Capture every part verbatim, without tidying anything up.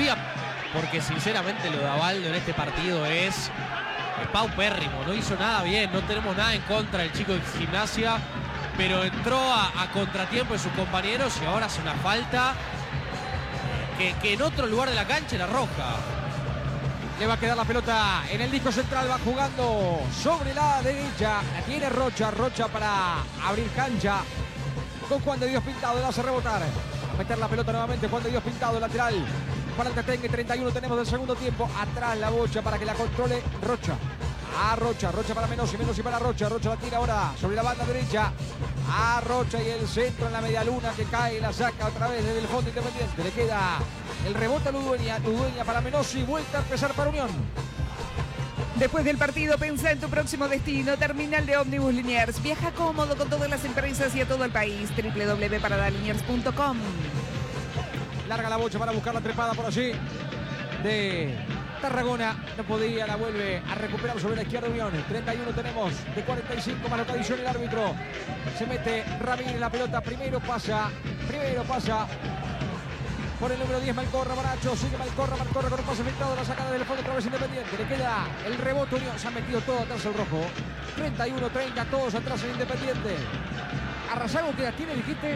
categoría, porque sinceramente lo de Abaldo en este partido es paupérrimo, no hizo nada bien, no tenemos nada en contra del chico de Gimnasia, pero entró a, a contratiempo de sus compañeros y ahora hace una falta que, que en otro lugar de la cancha era roja. Le va a quedar la pelota en el disco central, va jugando sobre la derecha, la tiene Rocha, Rocha para abrir cancha con Juan de Dios Pintado, le hace rebotar, meter la pelota nuevamente Juan de Dios Pintado, lateral para el Tatengue, treinta y uno tenemos del segundo tiempo, atrás la bocha para que la controle Rocha, a Rocha, Rocha para Menossi, Menossi para Rocha, Rocha la tira ahora sobre la banda derecha, a Rocha y el centro en la media luna que cae, la saca otra vez desde el fondo Independiente, le queda el rebote a Ludueña, Ludueña para Menossi, vuelta a empezar para Unión. Después del partido, pensá en tu próximo destino. Terminal de Ómnibus Liniers. Viaja cómodo con todas las empresas y a todo el país. doble u doble u doble u punto parada liniers punto com. Larga la bocha para buscar la trepada por allí de Tarragona. No podía, la vuelve a recuperar sobre la izquierda Unión. treinta y uno tenemos de cuarenta y cinco, más lo que adiciona el árbitro. Se mete Ramírez en la pelota. Primero pasa, primero pasa por el número diez, Malcorra, Baracho, sigue Malcorra, Malcorra con un pase filtrado, la sacada del fondo otra vez Independiente, le queda el rebote Unión, se ha metido todo atrás el rojo, treinta y uno treinta, todos atrás en Independiente. Arrasago, ¿qué edad tiene, dijiste?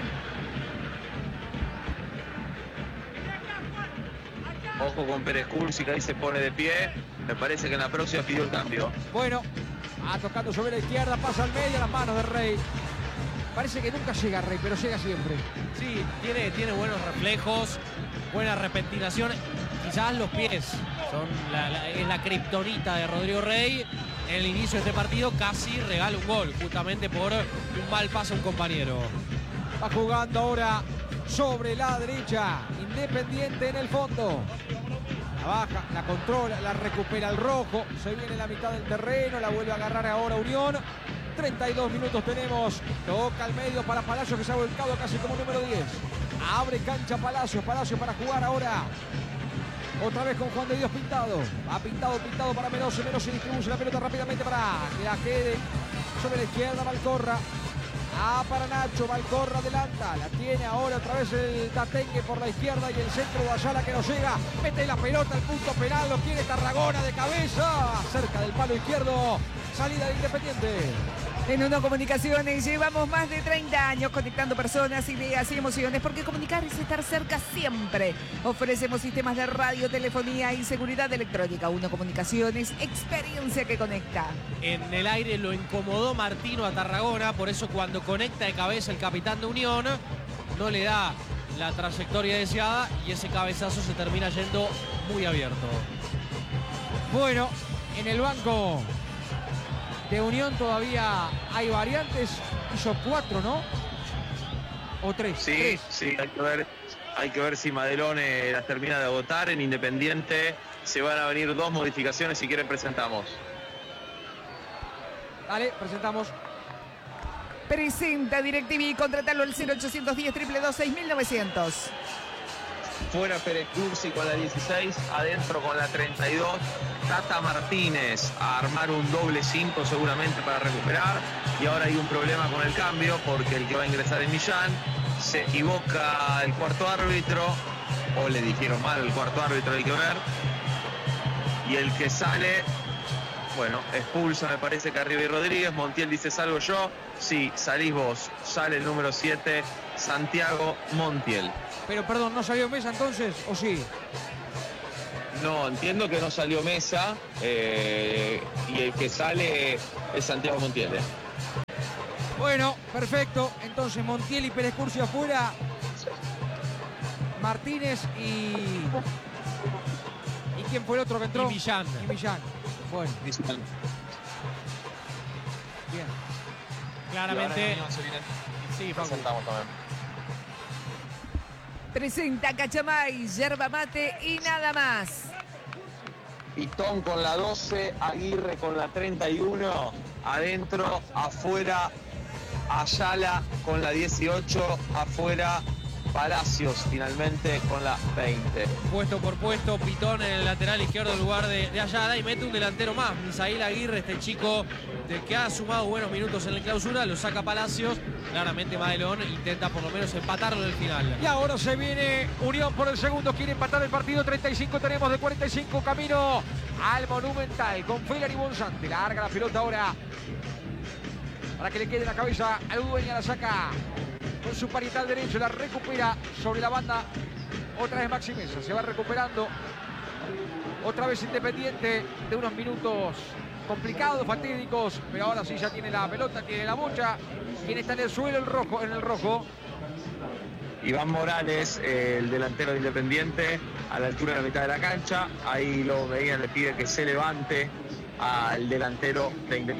Ojo con Pérez Cursi, que ahí se pone de pie, me parece que en la próxima pidió el cambio. Bueno, ha tocando sobre la izquierda, pasa al medio, a las manos de Rey. Parece que nunca llega Rey, pero llega siempre. Sí, tiene, tiene buenos reflejos, buena repentinación. Quizás los pies son la, la, es la kriptonita de Rodrigo Rey. En el inicio de este partido casi regala un gol, justamente por un mal pase a un compañero. Va jugando ahora sobre la derecha. Independiente en el fondo. La baja, la controla, la recupera el rojo. Se viene en la mitad del terreno, la vuelve a agarrar ahora Unión. treinta y dos minutos tenemos, toca al medio para Palacios que se ha volcado casi como número diez, abre cancha Palacios, Palacios para jugar ahora, otra vez con Juan de Dios Pintado, va Pintado, Pintado para Menossi, Menossi distribuye la pelota rápidamente para que la quede sobre la izquierda Malcorra, ah, para Nacho, Malcorra adelanta, la tiene ahora otra vez el Tatengue por la izquierda y el centro de Ayala que no llega, mete la pelota al punto penal, lo quiere Tarragona de cabeza, cerca del palo izquierdo, salida de Independiente. En Uno Comunicaciones llevamos más de treinta años conectando personas, ideas y emociones, porque comunicar es estar cerca siempre. Ofrecemos sistemas de radio, telefonía y seguridad electrónica. Uno Comunicaciones, experiencia que conecta. En el aire lo incomodó Martino a Tarragona, por eso cuando conecta de cabeza el capitán de Unión, no le da la trayectoria deseada y ese cabezazo se termina yendo muy abierto. Bueno, en el banco de Unión todavía hay variantes, hizo cuatro, ¿no? O tres. Sí, tres. sí, hay que ver, hay que ver si Madelone las termina de agotar. En Independiente se van a venir dos modificaciones, si quieren presentamos. Dale, presentamos. Presenta DirecTV, contratalo al cero ochocientos diez, dos dos dos, seis mil novecientos. Fuera Pérez Cursi con la dieciséis, adentro con la treinta y dos, Tata Martínez a armar un doble cinco seguramente para recuperar, y ahora hay un problema con el cambio porque el que va a ingresar es Millán, se equivoca el cuarto árbitro, o le dijeron mal el cuarto árbitro, hay que ver, y el que sale, bueno, expulsa me parece que Arriba y Rodríguez. Montiel dice salgo yo, sí, salís vos, sale el número siete, Santiago Montiel. Pero perdón, ¿no salió Mesa entonces o sí? No, entiendo que no salió Mesa, eh, y el que sale es Santiago Montiel. Bueno, perfecto. Entonces Montiel y Pérez Cursi afuera. Martínez y... ¿Y quién fue el otro que entró? Y Millán. Y Millán. Bueno. Bien. Claramente. Sí, Facu. Presenta Cachamay, yerba mate y nada más. Pitón con la doce, Aguirre con la treinta y uno, adentro, afuera, Ayala con la dieciocho, afuera, Palacios finalmente con la veinte. Puesto por puesto, Pitón en el lateral izquierdo en lugar de, de Ayala y mete un delantero más. Misael Aguirre, este chico de que ha sumado buenos minutos en la clausura, lo saca Palacios. Claramente Madelón intenta por lo menos empatarlo en el final. Y ahora se viene Unión por el segundo, quiere empatar el partido. treinta y cinco tenemos de cuarenta y cinco, camino al Monumental con Feller y Bonzante. Larga la pelota ahora para que le quede en la cabeza al Udueña, la saca con su parietal derecho, la recupera sobre la banda. Otra vez Maxi Mesa, se va recuperando. Otra vez Independiente de unos minutos complicados, fatídicos, pero ahora sí ya tiene la pelota, tiene la bocha. ¿Quién está en el suelo? El rojo, en el rojo. Iván Morales, eh, el delantero de Independiente, a la altura de la mitad de la cancha. Ahí lo veían, le pide que se levante al delantero de Independiente.